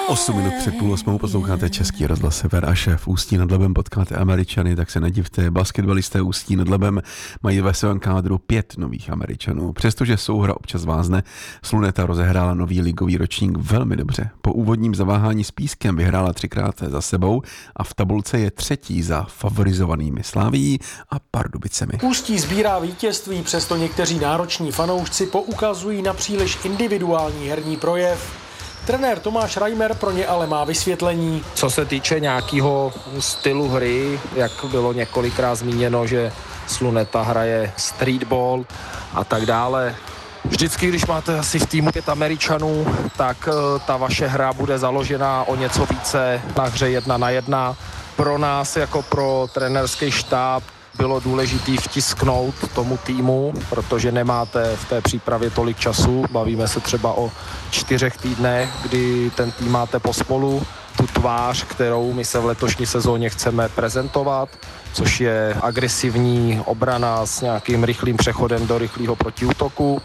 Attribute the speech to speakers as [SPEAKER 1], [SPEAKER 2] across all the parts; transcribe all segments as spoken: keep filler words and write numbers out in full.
[SPEAKER 1] osm minut před půl osmou posloucháte Český rozhlas Sever a šéf Ústí nad Labem potkáte Američany, tak se nedivte. Basketbalisté Ústí nad Labem mají ve svém kádru pět nových Američanů. Přestože souhra občas vázne, Sluneta rozehrála nový ligový ročník velmi dobře. Po úvodním zaváhání s Pískem vyhrála třikrát za sebou a v tabulce je třetí za favorizovanými Slavií a Pardubicemi.
[SPEAKER 2] Ústí sbírá vítězství, přesto někteří nároční fanoušci poukazují na příliš individuální herní projev. Trenér Tomáš Reimer pro ně ale má vysvětlení.
[SPEAKER 3] Co se týče nějakého stylu hry, jak bylo několikrát zmíněno, že Sluneta hraje streetball a tak dále. Vždycky, když máte asi v týmu pět Američanů, tak ta vaše hra bude založená o něco více na hře jedna na jedna. Pro nás jako pro trenérský štáb bylo důležité vtisknout tomu týmu, protože nemáte v té přípravě tolik času. Bavíme se třeba o čtyřech týdnech, kdy ten tým máte pospolu. Tu tvář, kterou my se v letošní sezóně chceme prezentovat, což je agresivní obrana s nějakým rychlým přechodem do rychlého protiútoku.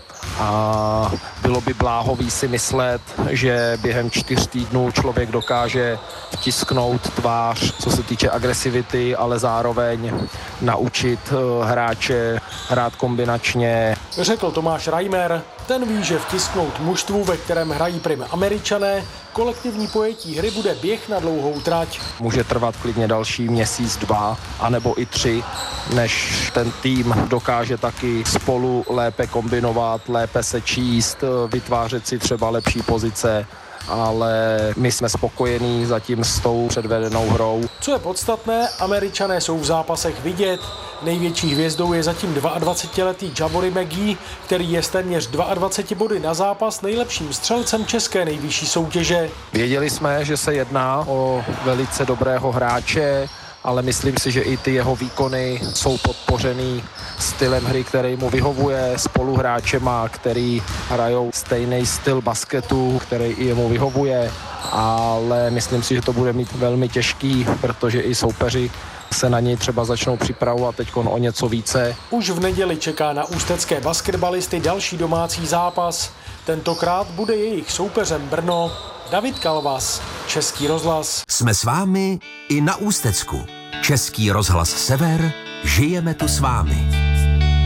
[SPEAKER 3] A bylo by bláhový si myslet, že během čtyř týdnů člověk dokáže vtisknout tvář, co se týče agresivity, ale zároveň naučit hráče hrát kombinačně.
[SPEAKER 2] Řekl Tomáš Reimer. Ten ví, že vtisknout mužstvu, ve kterém hrají prim Američané, kolektivní pojetí hry bude běh na dlouhou trať.
[SPEAKER 3] Může trvat klidně další měsíc, dva, anebo i tři, než ten tým dokáže taky spolu lépe kombinovat, lépe se číst, vytvářet si třeba lepší pozice, ale my jsme spokojení zatím s tou předvedenou hrou.
[SPEAKER 2] Co je podstatné, Američané jsou v zápasech vidět. Největší hvězdou je zatím dvaadvacetiletý Jabari McGee, který je s téměř dvaceti dvěma body na zápas nejlepším střelcem české nejvyšší soutěže.
[SPEAKER 3] Věděli jsme, že se jedná o velice dobrého hráče, ale myslím si, že i ty jeho výkony jsou podpořený stylem hry, který mu vyhovuje, spoluhráčema, který hrajou stejný styl basketu, který i jemu vyhovuje, ale myslím si, že to bude mít velmi těžký, protože i soupeři se na něj třeba začnou připravovat teď o něco více.
[SPEAKER 2] Už v neděli čeká na ústecké basketbalisty další domácí zápas. Tentokrát bude jejich soupeřem Brno. David Kalvas, Český rozhlas.
[SPEAKER 4] Jsme s vámi i na Ústecku. Český rozhlas Sever, žijeme tu s vámi.